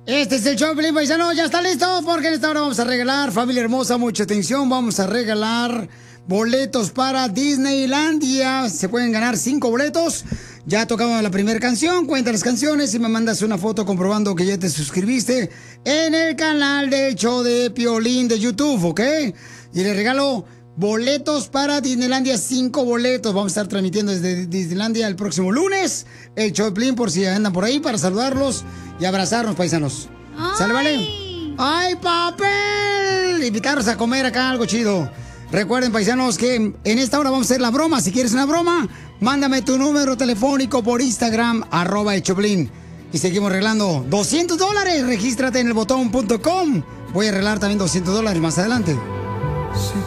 Este es el show, Pelín Paisano. Ya está listo porque en esta hora vamos a regalar, familia hermosa, mucha atención. Vamos a regalar boletos para Disneylandia. Se pueden ganar 5 boletos. Ya tocamos la primera canción. Cuenta las canciones y me mandas una foto comprobando que ya te suscribiste en el canal del show de Piolín de YouTube, ¿ok? Y le regalo boletos para Disneylandia, 5 boletos. Vamos a estar transmitiendo desde Disneylandia el próximo lunes. El show de Piolín, por si andan por ahí, para saludarlos y abrazarnos, paisanos. ¿Sale, vale? ¡Ay, papel! Invitarlos a comer acá algo chido. Recuerden, paisanos, que en esta hora vamos a hacer la broma. Si quieres una broma, mándame tu número telefónico por Instagram, @elchoplin. Y seguimos arreglando $200. Regístrate en elbotón.com. Voy a arreglar también $200 más adelante.